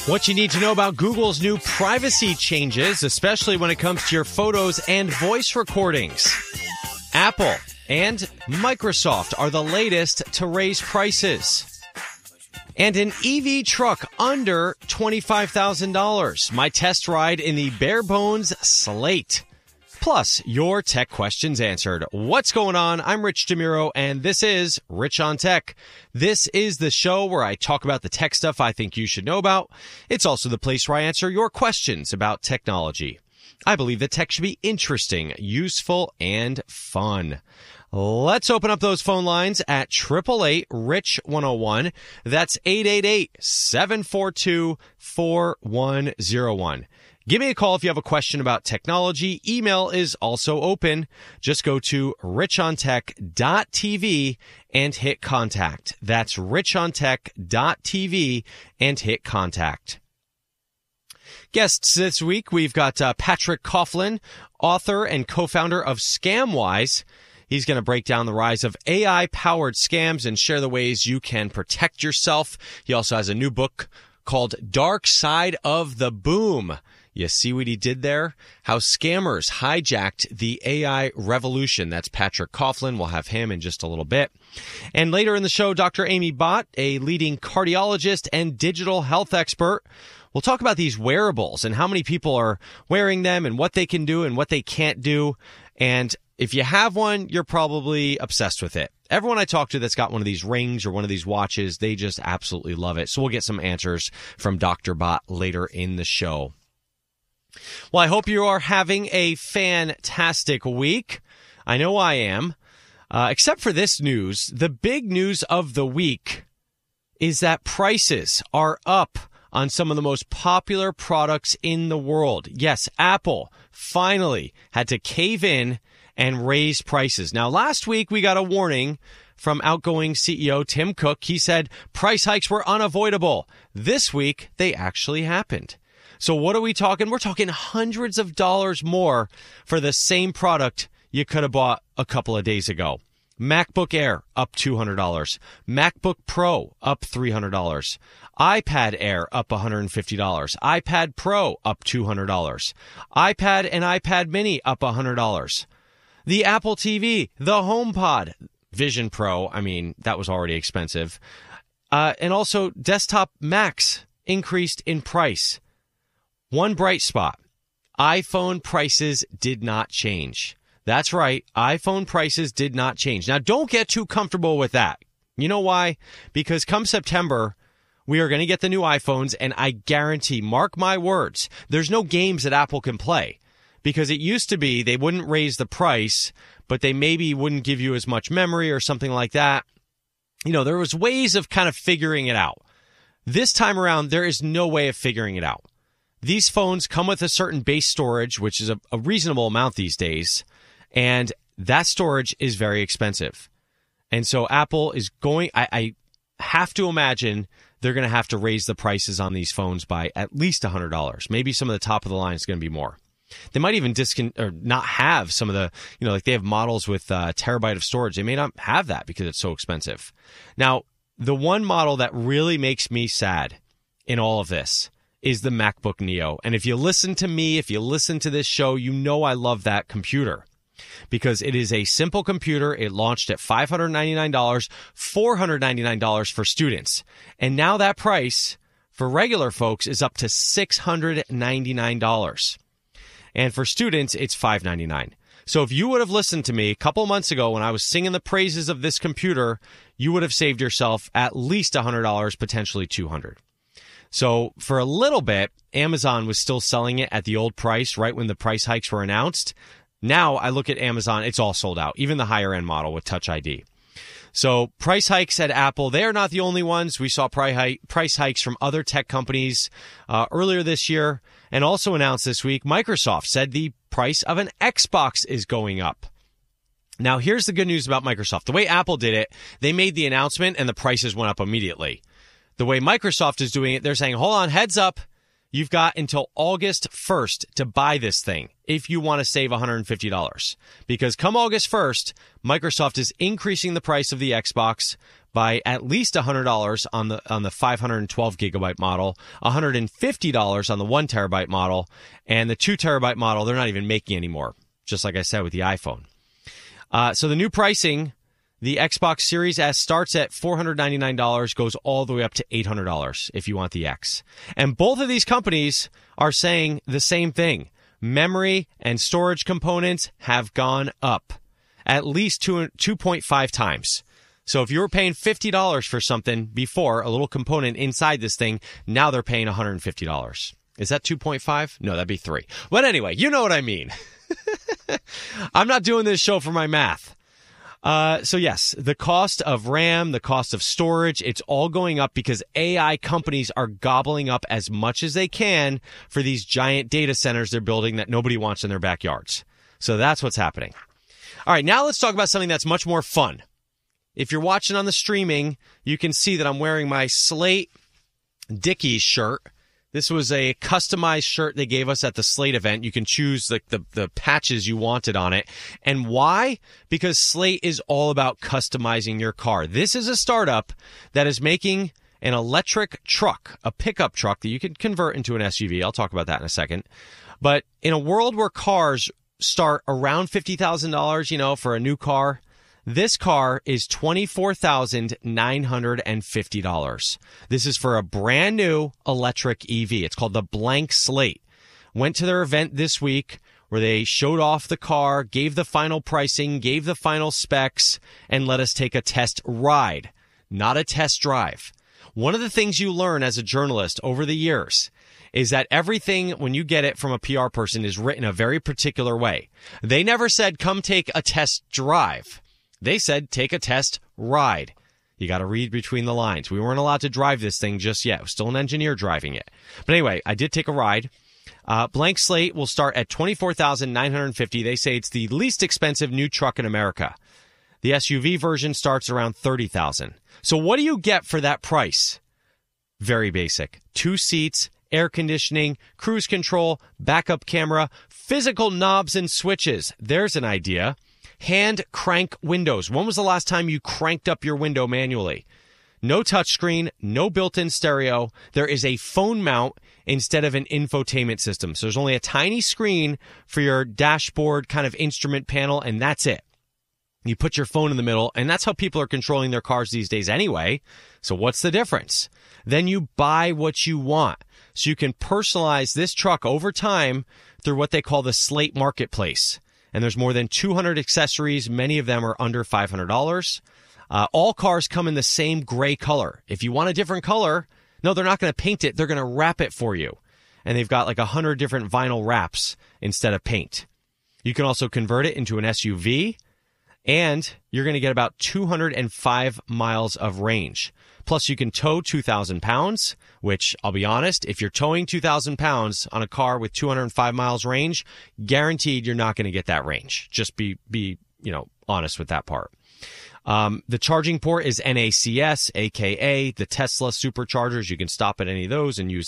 What you need to know about Google's new privacy changes, especially when it comes to your photos and voice recordings. Apple and Microsoft are the latest to raise prices. And an EV truck under $25,000. My test ride in the bare bones Slate. Plus, your tech questions answered. What's going on? I'm Rich DeMuro, and this is Rich on Tech. This is the show where I talk about the tech stuff I think you should know about. It's also the place where I answer your questions about technology. I believe that tech should be interesting, useful, and fun. Let's open up those phone lines at 888-RICH-101. That's 888-742-4101. Give me a call if you have a question about technology. Email is also open. Just go to richontech.tv and hit contact. That's richontech.tv and hit contact. Guests this week, we've got Patrick Coughlin, author and co-founder of Scamwise. He's going to break down the rise of AI-powered scams and share the ways you can protect yourself. He also has a new book called Dark Side of the Boom. You see what he did there? How scammers hijacked the AI revolution. That's Patrick Coughlin. We'll have him in just a little bit. And later in the show, Dr. Amy Bott, a leading cardiologist and digital health expert. We'll talk about these wearables and how many people are wearing them and what they can do and what they can't do. And if you have one, you're probably obsessed with it. Everyone I talk to that's got one of these rings or one of these watches, they just absolutely love it. So we'll get some answers from Dr. Bott later in the show. Well, I hope you are having a fantastic week. I know I am. Except for this news, the big news of the week is that prices are up on some of the most popular products in the world. Yes, Apple finally had to cave in and raise prices. Now, last week we got a warning from outgoing CEO Tim Cook. He said price hikes were unavoidable. This week, they actually happened. So what are we talking? We're talking hundreds of dollars more for the same product you could have bought a couple of days ago. MacBook Air up $200. MacBook Pro up $300. iPad Air up $150. iPad Pro up $200. iPad and iPad Mini up $100. The Apple TV, the HomePod, Vision Pro, I mean, that was already expensive. And also desktop Macs increased in price. One bright spot, iPhone prices did not change. That's right, iPhone prices did not change. Now, don't get too comfortable with that. You know why? Because come September, we are going to get the new iPhones, and I guarantee, mark my words, there's no games that Apple can play. Because it used to be they wouldn't raise the price, but they maybe wouldn't give you as much memory or something like that. You know, there was ways of kind of figuring it out. This time around, there is no way of figuring it out. These phones come with a certain base storage, which is a reasonable amount these days, and that storage is very expensive. And so Apple is going, I have to imagine they're going to have to raise the prices on these phones by at least $100. Maybe some of the top of the line is going to be more. They might even not have some of the, like they have models with a terabyte of storage. They may not have that because it's so expensive. Now, the one model that really makes me sad in all of this is the MacBook Neo. And if you listen to me, if you listen to this show, you know I love that computer because it is a simple computer. It launched at $599, $499 for students. And now that price for regular folks is up to $699. And for students, it's $599. So if you would have listened to me a couple months ago when I was singing the praises of this computer, you would have saved yourself at least $100, potentially $200. So for a little bit, Amazon was still selling it at the old price right when the price hikes were announced. Now I look at Amazon, it's all sold out, even the higher end model with Touch ID. So price hikes at Apple, they are not the only ones. We saw price hikes from other tech companies earlier this year and also announced this week. Microsoft said the price of an Xbox is going up. Now, here's the good news about Microsoft. The way Apple did it, they made the announcement and the prices went up immediately. The way Microsoft is doing it, they're saying, hold on, heads up. You've got until August 1st to buy this thing if you want to save $150. Because come August 1st, Microsoft is increasing the price of the Xbox by at least $100 on the 512 gigabyte model, $150 on the 1 terabyte model, and the 2 terabyte model they're not even making anymore, just like I said with the iPhone. So the new pricing, the Xbox Series S starts at $499, goes all the way up to $800 if you want the X. And both of these companies are saying the same thing. Memory and storage components have gone up at least 2.5 times. So if you were paying $50 for something before, a little component inside this thing, now they're paying $150. Is that 2.5? No, that'd be 3. But anyway, you know what I mean. I'm not doing this show for my math. So yes, the cost of RAM, the cost of storage, it's all going up because AI companies are gobbling up as much as they can for these giant data centers they're building that nobody wants in their backyards. So that's what's happening. All right, now let's talk about something that's much more fun. If you're watching on the streaming, you can see that I'm wearing my Slate Dickies shirt. This was a customized shirt they gave us at the Slate event. You can choose the patches you wanted on it. And why? Because Slate is all about customizing your car. This is a startup that is making an electric truck, a pickup truck that you can convert into an SUV. I'll talk about that in a second. But in a world where cars start around $50,000, for a new car, this car is $24,950. This is for a brand new electric EV. It's called the Blank Slate. Went to their event this week where they showed off the car, gave the final pricing, gave the final specs, and let us take a test ride, not a test drive. One of the things you learn as a journalist over the years is that everything, when you get it from a PR person, is written a very particular way. They never said, come take a test drive. They said, take a test ride. You got to read between the lines. We weren't allowed to drive this thing just yet. It was still an engineer driving it. But anyway, I did take a ride. Blank Slate will start at $24,950. They say it's the least expensive new truck in America. The SUV version starts around $30,000. So what do you get for that price? Very basic. 2 seats, air conditioning, cruise control, backup camera, physical knobs and switches. There's an idea. Hand crank windows. When was the last time you cranked up your window manually? No touchscreen, no built-in stereo. There is a phone mount instead of an infotainment system. So there's only a tiny screen for your dashboard kind of instrument panel, and that's it. You put your phone in the middle, and that's how people are controlling their cars these days anyway. So what's the difference? Then you buy what you want. So you can personalize this truck over time through what they call the Slate Marketplace. And there's more than 200 accessories. Many of them are under $500. All cars come in the same gray color. If you want a different color, no, they're not going to paint it. They're going to wrap it for you. And they've got like 100 different vinyl wraps instead of paint. You can also convert it into an SUV. And you're going to get about 205 miles of range. Plus, you can tow 2,000 pounds, which, I'll be honest, if you're towing 2,000 pounds on a car with 205 miles range, guaranteed you're not going to get that range. Just be honest with that part. The charging port is NACS, aka the Tesla superchargers. You can stop at any of those and use